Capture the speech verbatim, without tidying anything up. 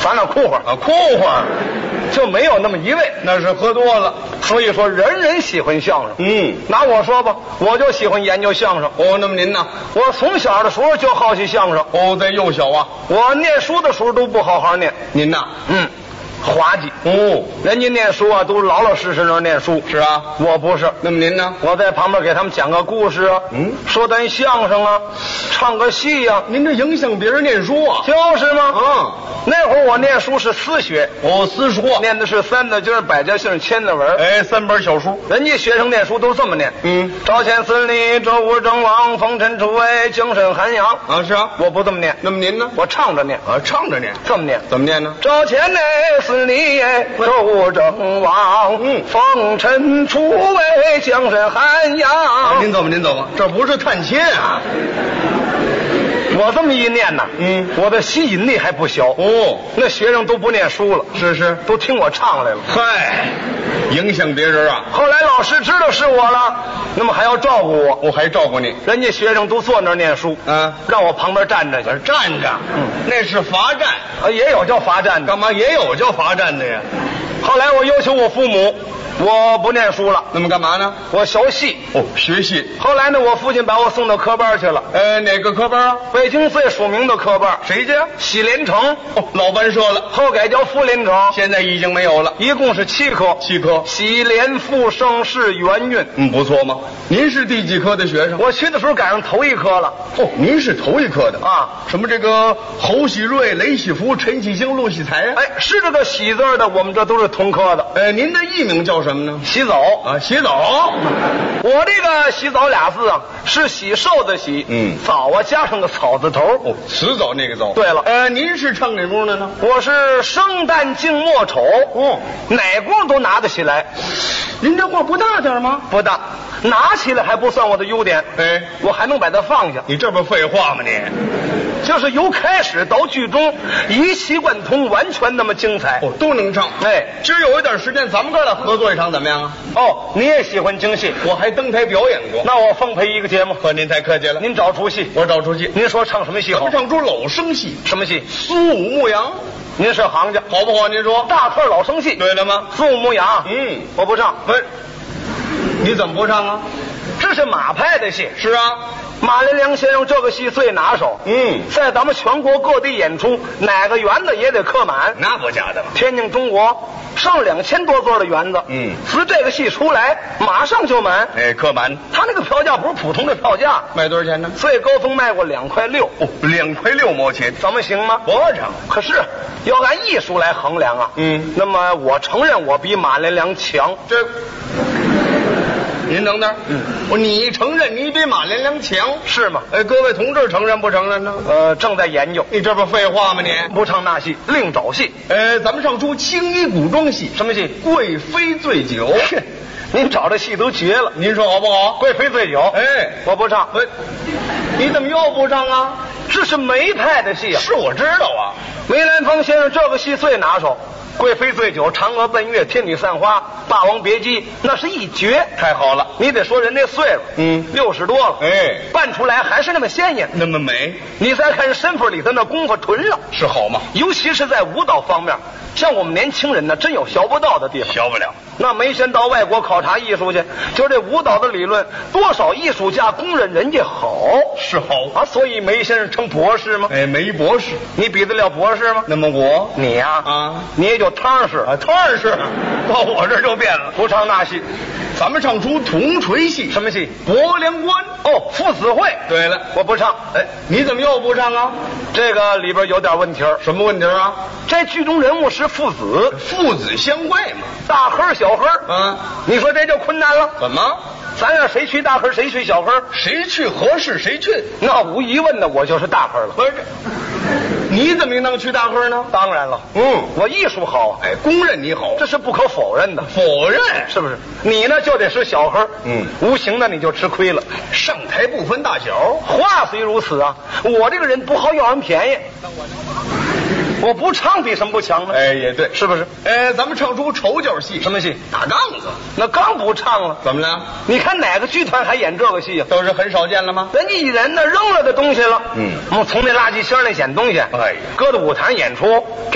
咱那哭会儿啊，哭会儿， 就没有那么一位。 那是喝多了。 所以说，人人喜欢相声。 嗯， 拿我说吧，我就喜欢研究相声。 哦，那么您呢？ 我从小的时候就好奇相声。 哦，在幼小啊。 我念书的时候都不好好念。 您呐？ 嗯。滑稽哦， 人家念书啊，都老老实实那念书。 是啊， 我不是。 那么您呢？ 我在旁边给他们讲个故事啊， 嗯， 说段相声啊，唱个戏啊。 您这影响别人念书啊？ 就是吗？ 嗯， 那会儿我念书是私学， 哦，私塾， 念的是三字经、百家姓、千字文。 哎，三本小书。 人家学生念书都这么念。 嗯， 朝前四里，周武正王，风尘出位，精神涵养。 啊，是啊， 我不这么念。 那么您呢？ 我唱着念。 啊，唱着念。 这么念？ 怎么念呢？ 朝前内四里，周正王， 嗯， 风尘出位，精神涵养。 啊，您走吧，您走吧，这不是探亲啊。 我这么一念呢， 嗯， 我的吸引力还不小哦。 那学生都不念书了， 是是， 都听我唱来了。 嗨，影响别人啊。 后来老师知道是我了，那么还要照顾我， 我还照顾你。 人家学生都坐那儿念书， 嗯， 让我旁边站着去， 站着，嗯，那是罚站啊，也有叫罚站的。 干嘛也有叫罚站的呀？ 后来我要求我父母，我不念书了， 那么干嘛呢？ 我学戏。 哦，学戏。 后来呢，我父亲把我送到科班去了。 呃，哪个科班啊？ 北京最署名的科班， 谁家？ 喜连城。 哦，老班社了， 后改叫傅连城， 现在已经没有了。 一共是七科。 七科。 喜连、复生、世、元运。 嗯，不错嘛。您是第几科的学生？ 我去的时候赶上头一科了。 哦，您是头一科的啊？ 什么这个侯喜瑞、雷喜福、陈喜兴、陆喜才啊？ 哎，是这个喜字的，我们这都是同科的。 呃，您的艺名叫什么呢？ 洗澡啊，洗澡。 我这个洗澡俩字啊，是喜寿的喜， 嗯， 澡啊加上个草字头。 哦，迟早那个早。 对了， 呃，您是唱哪工的呢？ 我是生旦净末丑， 哦， 哪工都拿得起来。 您这话不大点吗？ 不大，拿起来还不算我的优点， 哎， 我还能把它放下。 你这不废话吗你？ 就是由开始到剧终，一气贯通，完全那么精彩。 哦，都能唱。 哎， 今儿有一点时间，咱们哥俩合作一场怎么样啊？ 哦，你也喜欢京戏， 我还登台表演过。 那我奉陪一个节目。 和您太客气了。 您找出戏， 我找出戏。 您说唱什么戏好？ 咱们唱出老生戏。 什么戏？ 苏武牧羊。 您是行家， 好不好？您说大特老生戏。 对了吗？ 苏武牧羊。 嗯， 我不唱。 不是，你怎么不唱啊？ 这是马派的戏。 是啊， 马连良先生这个戏最拿手。 嗯， 在咱们全国各地演出，哪个园子也得客满。 那不假的吗？ 天津中国上两千多座的园子， 嗯， 自这个戏出来，马上就满。 哎，客满。 他那个票价不是普通的票价， 卖多少钱呢？ 最高峰卖过两块六。 哦，两块六毛钱， 咱们行吗？ 不成。 可是要按艺术来衡量啊， 嗯， 那么我承认我比马连良强。 这。您等等，嗯，我你承认你比马连良强是吗？ 哎，各位同志承认不承认呢？ 呃，正在研究。 你这不废话吗你？ 不唱那戏，另找戏。 呃，咱们上出青衣古装戏。 什么戏？ 贵妃醉酒。 您找的戏都绝了， 您说好不好？ 贵妃醉酒。 哎， 我不唱。 喂，你怎么又不唱啊？ 这是梅派的戏啊。 是我知道啊。 梅兰芳先生这个戏最拿手。贵妃醉酒、嫦娥奔月、天女散花、霸王别姬，那是一绝。 太好了， 你得说人家岁数， 嗯， 六十多了， 哎， 扮出来还是那么鲜艳， 那么美。 你再看身份里头那功夫纯了， 是好吗？ 尤其是在舞蹈方面，像我们年轻人呢，真有学不到的地方。 学不了。 那没先到外国考察艺术去，就这舞蹈的理论，多少艺术家公认人家好， 是好啊。所以梅先生成博士吗？ 哎，梅博士， 你比得了博士吗？ 那么我， 你呀， 啊， 你也就汤氏啊，汤氏，到我这就变了， 不唱那戏。 咱们唱出铜锤戏。 什么戏？ 博梁关。 哦，父子会。 对了， 我不唱。 哎，你怎么又不唱啊？ 这个里边有点问题儿。 什么问题啊？ 这剧中人物是父子， 父子相怪嘛， 大黑小黑。 啊， 你说这就困难了。 怎么？ 咱俩谁去大黑，谁去小黑？ 谁去合适谁去？ 那无疑问的，我就是大黑了。 不是，你怎么能去大黑呢？ 当然了， 嗯， 我艺术好啊， 哎，公认你好， 这是不可否认的。 否认是不是？你呢就得是小黑， 嗯， 无形的你就吃亏了。 上台不分大小， 话虽如此啊，我这个人不好要人便宜。我不唱比什么不强呢？ 哎，也对， 是不是？ 哎，咱们唱出丑角戏。 什么戏？ 打杠子。 那刚不唱了， 怎么了？ 你看哪个剧团还演这个戏啊？ 都是很少见了吗？ 人家艺人呢扔了的东西了， 嗯， 我们从那垃圾箱里捡东西， 哎呀， 搁到舞台演出。